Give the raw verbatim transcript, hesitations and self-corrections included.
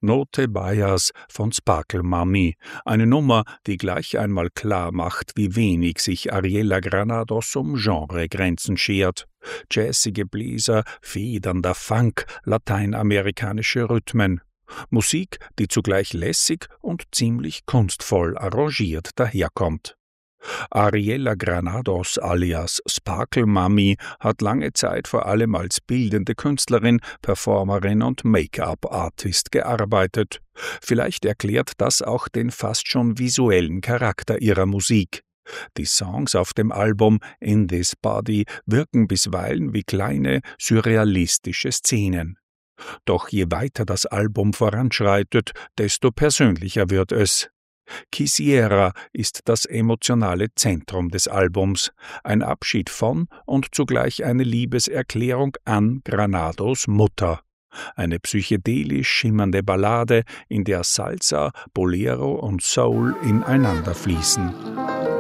No Te Vayas von Sparkle Mami, eine Nummer, die gleich einmal klar macht, wie wenig sich Ariela Granados um Genregrenzen schert. Jazzige Bläser, federnder Funk, lateinamerikanische Rhythmen. Musik, die zugleich lässig und ziemlich kunstvoll arrangiert daherkommt. Ariela Granados alias Sparkle Mami hat lange Zeit vor allem als bildende Künstlerin, Performerin und Make-up-Artist gearbeitet. Vielleicht erklärt das auch den fast schon visuellen Charakter ihrer Musik. Die Songs auf dem Album In This Body wirken bisweilen wie kleine, surrealistische Szenen. Doch je weiter das Album voranschreitet, desto persönlicher wird es. Quisiera ist das emotionale Zentrum des Albums, ein Abschied von und zugleich eine Liebeserklärung an Granados Mutter. Eine psychedelisch schimmernde Ballade, in der Salsa, Bolero und Soul ineinander fließen.